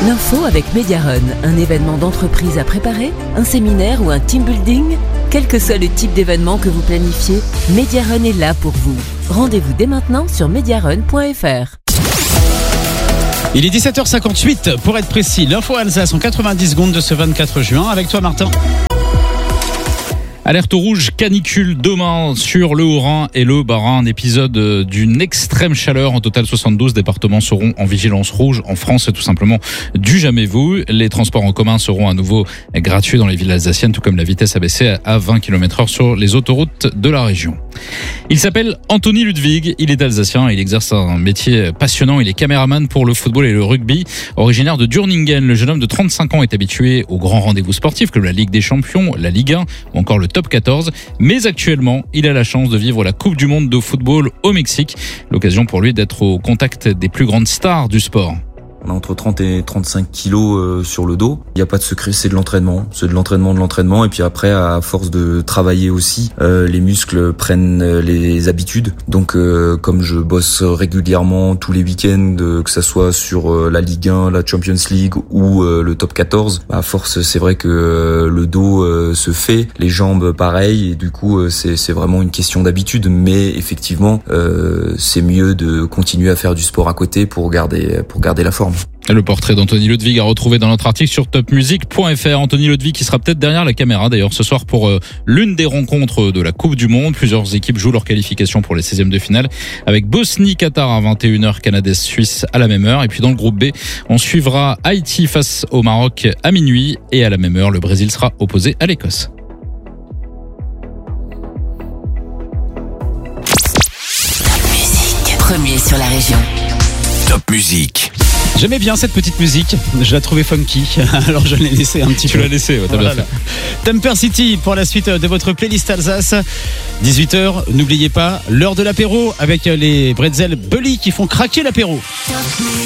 L'info avec Mediarun, un événement d'entreprise à préparer, un séminaire ou un team building. Quel que soit le type d'événement que vous planifiez, Mediarun est là pour vous. Rendez-vous dès maintenant sur mediarun.fr. Il est 17h58 pour être précis. L'info Alsace en 90 secondes de ce 24 juin. Avec toi Martin. Alerte rouge canicule demain sur le Haut-Rhin et le Bas-Rhin. Un épisode d'une extrême chaleur. En total, 72 départements seront en vigilance rouge. En France, c'est tout simplement du jamais vu. Les transports en commun seront à nouveau gratuits dans les villes alsaciennes, tout comme la vitesse abaissée à 20 km/h sur les autoroutes de la région. Il s'appelle Anthony Ludwig. Il est alsacien. Il exerce un métier passionnant. Il est caméraman pour le football et le rugby. Originaire de Durningen, le jeune homme de 35 ans est habitué aux grands rendez-vous sportifs comme la Ligue des Champions, la Ligue 1 ou encore le Top 14, mais actuellement, il a la chance de vivre la Coupe du Monde de football au Mexique. L'occasion pour lui d'être au contact des plus grandes stars du sport. On a entre 30 et 35 kilos sur le dos. Il n'y a pas de secret, c'est de l'entraînement. C'est de l'entraînement. Et puis après, à force de travailler aussi, les muscles prennent les habitudes. Donc, comme je bosse régulièrement tous les week-ends, que ça soit sur la Ligue 1, la Champions League ou le Top 14, à force, c'est vrai que le dos se fait, les jambes pareil. Et du coup, c'est vraiment une question d'habitude. Mais effectivement, c'est mieux de continuer à faire du sport à côté pour garder la forme. Le portrait d'Anthony Ludwig à retrouver dans notre article sur topmusic.fr. Anthony Ludwig qui sera peut-être derrière la caméra d'ailleurs ce soir pour l'une des rencontres de la Coupe du Monde. Plusieurs équipes jouent leur qualification pour les 16e de finale avec Bosnie-Qatar à 21h, Canada-Suisse à la même heure. Et puis dans le groupe B, on suivra Haïti face au Maroc à minuit et à la même heure, le Brésil sera opposé à l'Écosse. Premier sur la région. Top Music. J'aimais bien cette petite musique, je la trouvais funky, alors je l'ai laissée un petit peu. Tu l'as laissée, ouais, t'as bien fait. Temper City pour la suite de votre playlist Alsace. 18h, n'oubliez pas, l'heure de l'apéro avec les bretzels Bully qui font craquer l'apéro.